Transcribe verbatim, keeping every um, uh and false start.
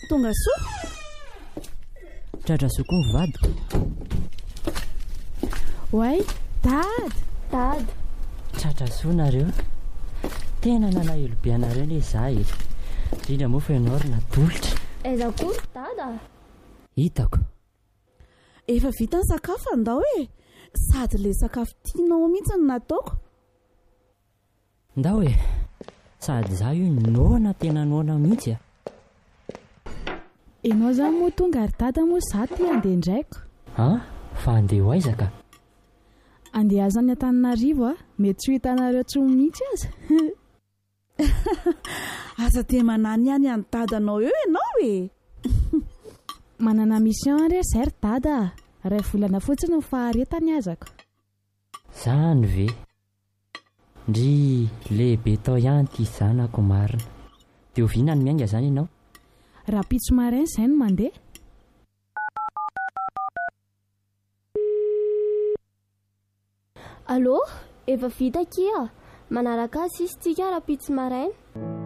tonga soa tratra soa koa mivady oay dad dad tratra soa nareo tena nanahelo be anareo le za e indrindra moa fa ianao ry natolotra aiza koa dada hitako efa vita ny sakafo andao e sady le sakafo tianao mihitsy no nataoko ndao e sady za io noana tena noana mihitsy a ianao zany moa tonga ary dada moa za ty andeha ndraiko a fa andeha ho aizaka andeha azany Antananarivo a mety tsy ho hitanareo tsony mihitsy aza asa te manany ihany any dadanao eo ianao e manana mission re zay ry dada ray volana fotsiny ny faharetany azako zany ve ndry lehibe tao ihany ty zanako marina dia oviana ny miainga zany ianao raha pitso marainy izay no mandeha allo efa vita kia manaraka sisy tsika raha pitso maraina